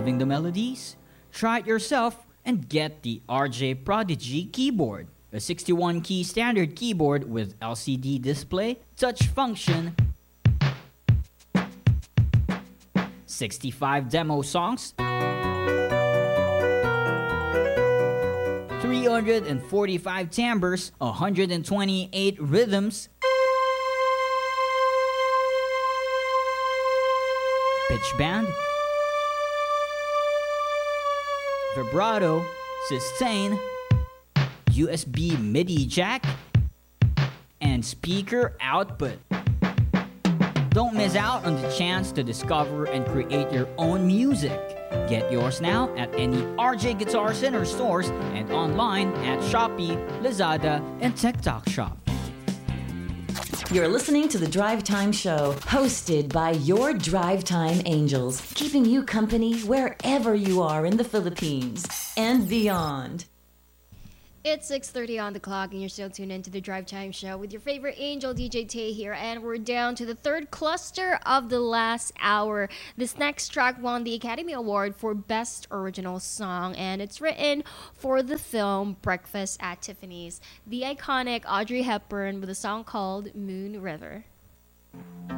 Loving the melodies? Try it yourself and get the RJ Prodigy keyboard, a 61 key standard keyboard with LCD display, touch function, 65 demo songs, 345 timbres, 128 rhythms, pitch bend, vibrato, sustain, USB MIDI jack, and speaker output. Don't miss out on the chance to discover and create your own music. Get yours now at any RJ Guitar Center stores and online at Shopee, Lazada, and TikTok Shop. You're listening to the Drive Time Show, hosted by your Drive Time Angels, keeping you company wherever you are in the Philippines and beyond. It's 6:30 on the clock, and you're still tuned into the Drive Time Show with your favorite angel, DJ Tay here, and we're down to the third cluster of the last hour. This next track won the Academy Award for Best Original Song, and it's written for the film Breakfast at Tiffany's. The iconic Audrey Hepburn with a song called Moon River.